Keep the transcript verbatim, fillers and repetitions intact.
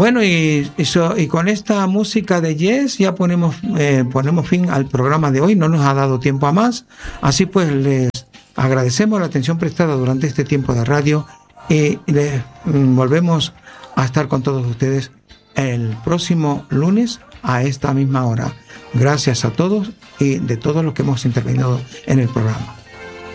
Bueno, y, y, so, y con esta música de Yes ya ponemos, eh, ponemos fin al programa de hoy. No nos ha dado tiempo a más. Así pues, les agradecemos la atención prestada durante este tiempo de radio y les mm, volvemos a estar con todos ustedes el próximo lunes a esta misma hora. Gracias a todos y de todos los que hemos intervenido en el programa.